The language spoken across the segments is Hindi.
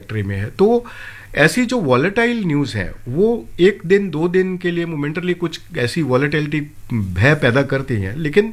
ट्रैजेक्टरी में है। तो ऐसी जो वॉलेटाइल न्यूज़ है वो एक दिन दो दिन के लिए मोमेंटरली कुछ ऐसी वॉलेटिलिटी भय पैदा करती हैं, लेकिन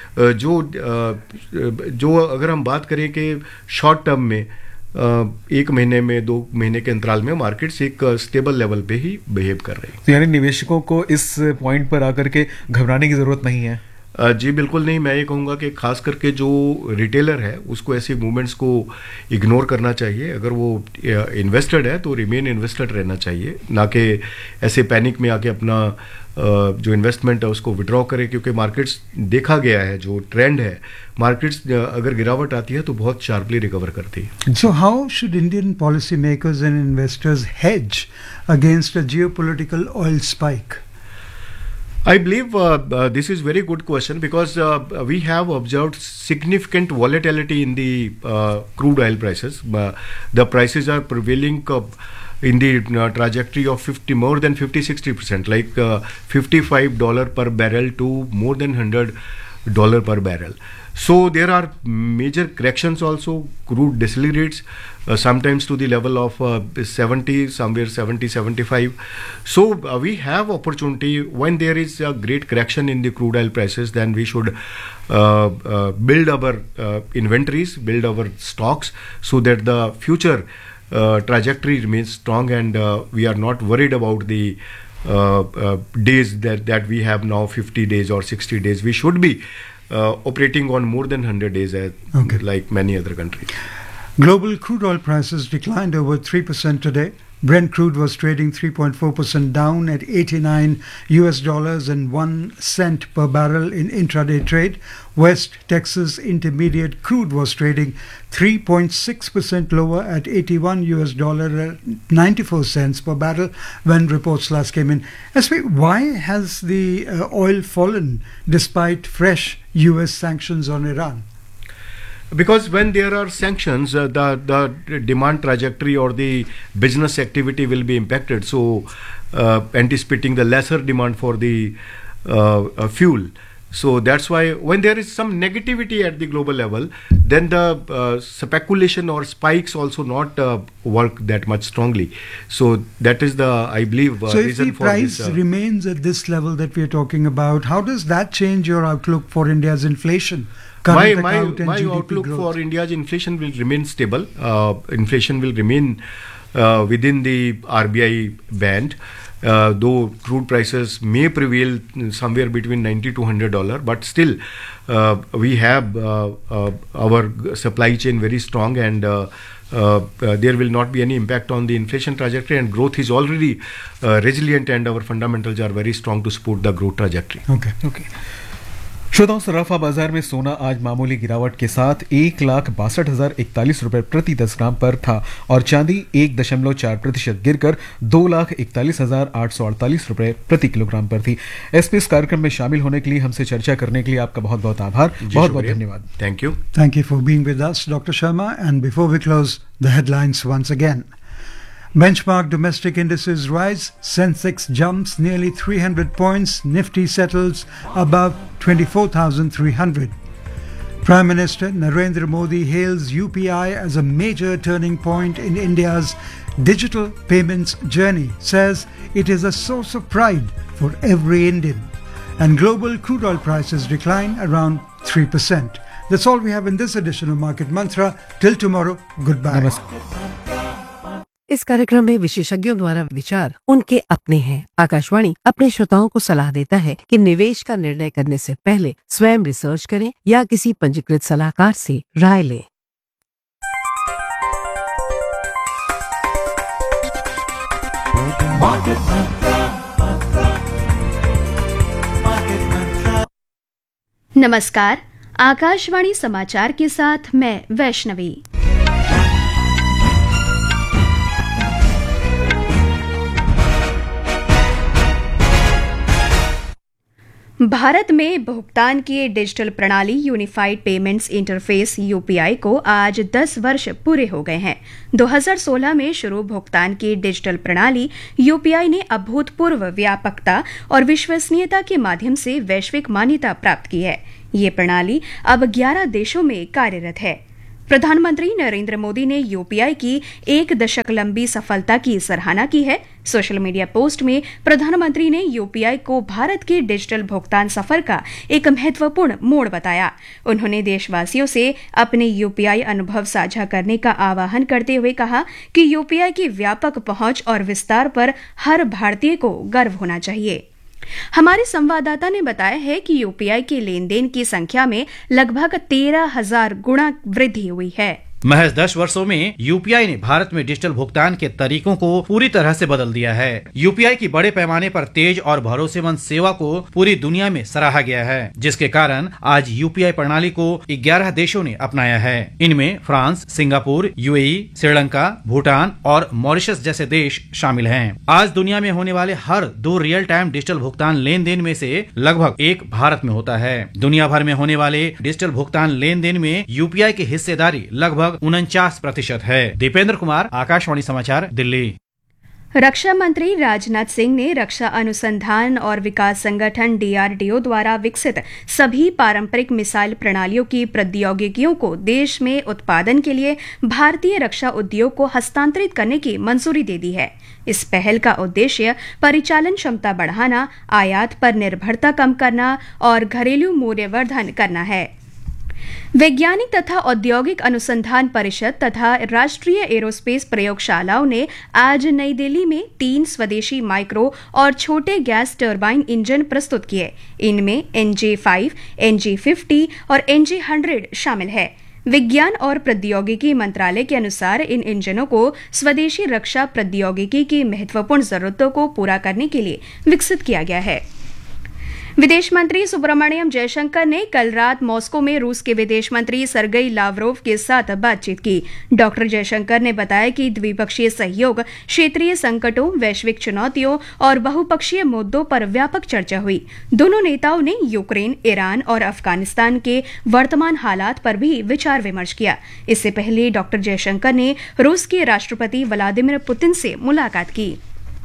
जो अगर हम बात करें कि शॉर्ट टर्म में एक महीने में 2 महीने के अंतराल में मार्केट्स एक स्टेबल लेवल पे ही बिहेव कर रहे हैं। तो यानी निवेशकों को इस पॉइंट पर आकर के घबराने की जरूरत नहीं है? जी बिल्कुल नहीं। मैं ये कहूँगा कि खास करके जो रिटेलर है उसको ऐसी मूवमेंट्स को इग्नोर करना चाहिए। अगर वो इन्वेस्टेड है तो रिमेन इन्वेस्टेड रहना चाहिए, ना कि ऐसे पैनिक में आके अपना जो इन्वेस्टमेंट है उसको विड्रॉ करें, क्योंकि मार्केट्स देखा गया है जो ट्रेंड है, मार्केट्स अगर गिरावट आती है तो बहुत शार्पली रिकवर करती है। So how should Indian policy makers and investors hedge against a geopolitical oil spike? I believe this is very good question, because we have observed significant volatility in the crude oil prices. The prices are prevailing in the trajectory of more than 50-60%, like $55 per barrel to more than $100 per barrel. So there are major corrections also. Crude decelerates sometimes to the level of 70, somewhere 70-75. So we have opportunity when there is a great correction in the crude oil prices. Then we should build our inventories, build our stocks, so that the future trajectory remains strong, and we are not worried about the days that we have now, 50 days or 60 days. We should be operating on more than 100 days, like many other countries. Global crude oil prices declined over 3% today. Brent crude was trading 3.4% down at $89.01 per barrel in intraday trade. West Texas Intermediate crude was trading 3.6% lower at $81.94 per barrel when reports last came in. SP, why has the oil fallen despite fresh US sanctions on Iran? Because when there are sanctions, the demand trajectory or the business activity will be impacted. So, anticipating the lesser demand for the fuel. So that's why when there is some negativity at the global level, then the speculation or spikes also not work that much strongly. So that is the, I believe, so reason if the for price this, remains at this level that we are talking about, how does that change your outlook for India's inflation? My outlook for India's inflation will remain stable. Inflation will remain within the RBI band. Though crude prices may prevail somewhere between $90 to $100, but still we have our supply chain very strong, and there will not be any impact on the inflation trajectory, and growth is already resilient, and our fundamentals are very strong to support the growth trajectory. Okay. श्रोताओं, सराफा बाजार में सोना आज मामूली गिरावट के साथ 1,62,041 रुपए प्रति 10 ग्राम पर था और चांदी 1.4% गिरकर 2,41,848 रुपए प्रति किलोग्राम पर थी। एसपीएस कार्यक्रम में शामिल होने के लिए, हमसे चर्चा करने के लिए आपका बहुत बहुत आभार, बहुत बहुत धन्यवाद। Thank you for being with us doctor Sharma. And before we close the headlines once again. Benchmark domestic indices rise, Sensex jumps nearly 300 points, Nifty settles above 24,300. Prime Minister Narendra Modi hails UPI as a major turning point in India's digital payments journey, says it is a source of pride for every Indian. And global crude oil prices decline around 3%. That's all we have in this edition of Market Mantra. Till tomorrow, goodbye. इस कार्यक्रम में विशेषज्ञों द्वारा विचार उनके अपने हैं। आकाशवाणी अपने श्रोताओं को सलाह देता है कि निवेश का निर्णय करने से पहले स्वयं रिसर्च करें या किसी पंजीकृत सलाहकार से राय लें। नमस्कार, आकाशवाणी समाचार के साथ मैं वैष्णवी। भारत में भुगतान की डिजिटल प्रणाली यूनिफाइड पेमेंट्स इंटरफेस यूपीआई को आज 10 वर्ष पूरे हो गए हैं। 2016 में शुरू भुगतान की डिजिटल प्रणाली यूपीआई ने अभूतपूर्व व्यापकता और विश्वसनीयता के माध्यम से वैश्विक मान्यता प्राप्त की है। ये प्रणाली अब 11 देशों में कार्यरत है। प्रधानमंत्री नरेंद्र मोदी ने यूपीआई की 1 दशक लंबी सफलता की सराहना की है। सोशल मीडिया पोस्ट में प्रधानमंत्री ने यूपीआई को भारत के डिजिटल भुगतान सफर का एक महत्वपूर्ण मोड़ बताया। उन्होंने देशवासियों से अपने यूपीआई अनुभव साझा करने का आह्वान करते हुए कहा कि यूपीआई की व्यापक पहुंच और विस्तार पर हर भारतीय को गर्व होना चाहिए। हमारे संवाददाता ने बताया है कि यूपीआई के लेन देन की संख्या में लगभग 13,000 गुना वृद्धि हुई है। महज 10 वर्षों में यूपीआई ने भारत में डिजिटल भुगतान के तरीकों को पूरी तरह से बदल दिया है। यूपीआई की बड़े पैमाने पर तेज और भरोसेमंद सेवा को पूरी दुनिया में सराहा गया है, जिसके कारण आज यूपीआई प्रणाली को 11 देशों ने अपनाया है। इनमें France, Singapore, UAE, Sri Lanka, Bhutan और मॉरिशस जैसे देश शामिल हैं। आज दुनिया में होने वाले हर 2 रियल टाइम डिजिटल भुगतान लेन देन में से लगभग 1 भारत में होता है। दुनिया भर में होने वाले डिजिटल भुगतान लेन देन में यूपीआई की हिस्सेदारी लगभग 49% है। दीपेंद्र कुमार, आकाशवाणी समाचार, दिल्ली। रक्षा मंत्री राजनाथ सिंह ने रक्षा अनुसंधान और विकास संगठन DRDO द्वारा विकसित सभी पारंपरिक मिसाइल प्रणालियों की प्रौद्योगिकियों को देश में उत्पादन के लिए भारतीय रक्षा उद्योग को हस्तांतरित करने की मंजूरी दे दी है। इस पहल का उद्देश्य परिचालन क्षमता बढ़ाना, आयात पर निर्भरता कम करना और घरेलू मूल्यवर्धन करना है। वैज्ञानिक तथा औद्योगिक अनुसंधान परिषद तथा राष्ट्रीय एरोस्पेस प्रयोगशालाओं ने आज नई दिल्ली में 3 स्वदेशी माइक्रो और छोटे गैस टरबाइन इंजन प्रस्तुत किए। इनमें NG5, NG50 और NG100 शामिल है। विज्ञान और प्रौद्योगिकी मंत्रालय के अनुसार इन इंजनों को स्वदेशी रक्षा प्रौद्योगिकी की महत्वपूर्ण जरूरतों को पूरा करने के लिए विकसित किया गया है। विदेश मंत्री सुब्रमण्यम जयशंकर ने कल रात मॉस्को में रूस के विदेश मंत्री सर्गेई लावरोव के साथ बातचीत की। डॉक्टर जयशंकर ने बताया कि द्विपक्षीय सहयोग, क्षेत्रीय संकटों, वैश्विक चुनौतियों और बहुपक्षीय मुद्दों पर व्यापक चर्चा हुई। दोनों नेताओं ने यूक्रेन, ईरान और अफगानिस्तान के वर्तमान हालात पर भी विचार विमर्श किया। इससे पहले डॉक्टर जयशंकर ने रूस के राष्ट्रपति व्लादिमीर पुतिन से मुलाकात की।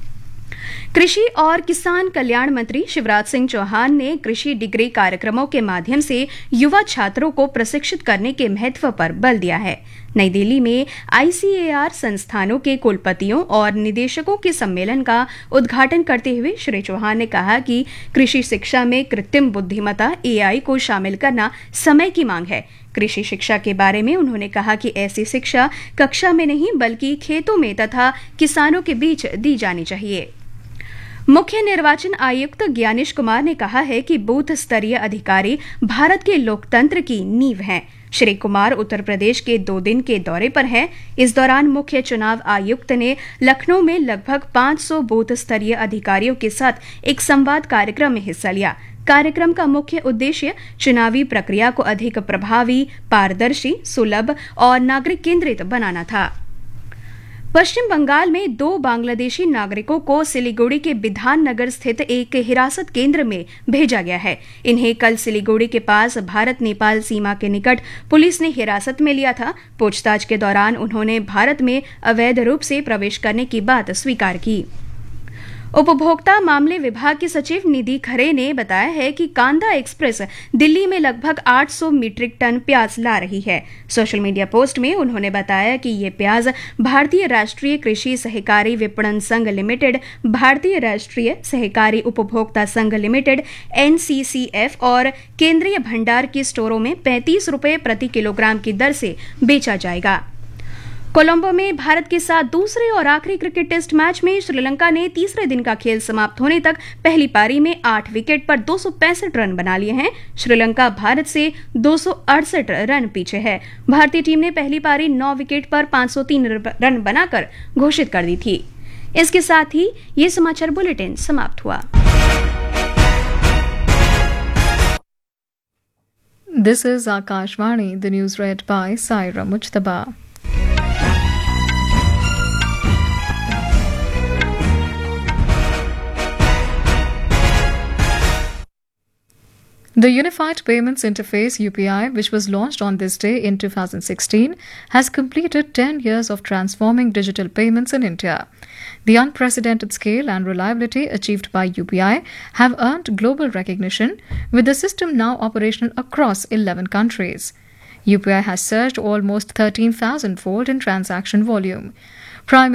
कृषि और किसान कल्याण मंत्री शिवराज सिंह चौहान ने कृषि डिग्री कार्यक्रमों के माध्यम से युवा छात्रों को प्रशिक्षित करने के महत्व पर बल दिया है। नई दिल्ली में ICAR संस्थानों के कुलपतियों और निदेशकों के सम्मेलन का उद्घाटन करते हुए श्री चौहान ने कहा कि कृषि शिक्षा में कृत्रिम बुद्धिमत्ता AI को शामिल करना समय की मांग है। कृषि शिक्षा के बारे में उन्होंने कहा कि ऐसी शिक्षा कक्षा में नहीं बल्कि खेतों में तथा किसानों के बीच दी जानी चाहिए। मुख्य निर्वाचन आयुक्त ज्ञानेश कुमार ने कहा है कि बूथ स्तरीय अधिकारी भारत के लोकतंत्र की नींव हैं। श्री कुमार उत्तर प्रदेश के 2 दिन के दौरे पर हैं। इस दौरान मुख्य चुनाव आयुक्त ने लखनऊ में लगभग 500 बूथ स्तरीय अधिकारियों के साथ एक संवाद कार्यक्रम में हिस्सा लिया। कार्यक्रम का मुख्य उद्देश्य चुनावी प्रक्रिया को अधिक प्रभावी, पारदर्शी, सुलभ और नागरिक केंद्रित बनाना था। पश्चिम बंगाल में 2 बांग्लादेशी नागरिकों को सिलीगुड़ी के बिधान नगर स्थित एक हिरासत केंद्र में भेजा गया है। इन्हें कल सिलीगुड़ी के पास भारत नेपाल सीमा के निकट पुलिस ने हिरासत में लिया था। पूछताछ के दौरान उन्होंने भारत में अवैध रूप से प्रवेश करने की बात स्वीकार की। उपभोक्ता मामले विभाग के सचिव निधि खरे ने बताया है कि कांदा एक्सप्रेस दिल्ली में लगभग 800 मीट्रिक टन प्याज ला रही है। सोशल मीडिया पोस्ट में उन्होंने बताया कि ये प्याज भारतीय राष्ट्रीय कृषि सहकारी विपणन संघ लिमिटेड, भारतीय राष्ट्रीय सहकारी उपभोक्ता संघ लिमिटेड NCCF और केंद्रीय भंडार की स्टोरों में 35 रुपये प्रति किलोग्राम की दर से बेचा जाएगा। कोलंबो में भारत के साथ दूसरे और आखिरी क्रिकेट टेस्ट मैच में श्रीलंका ने तीसरे दिन का खेल समाप्त होने तक पहली पारी में 8 विकेट पर 265 रन बना लिए हैं। श्रीलंका भारत से 268 रन पीछे है। भारतीय टीम ने पहली पारी 9 विकेट पर 503 रन बनाकर घोषित कर दी थी। इसके साथ ही ये समाचार बुलेटिन समाप्त हुआ। This is Akashvani, the news read by Saira Mujtaba. The Unified Payments Interface UPI, which was launched on this day in 2016, has completed 10 years of transforming digital payments in India. The unprecedented scale and reliability achieved by UPI have earned global recognition, with the system now operational across 11 countries. UPI has surged almost 13,000-fold in transaction volume. Prime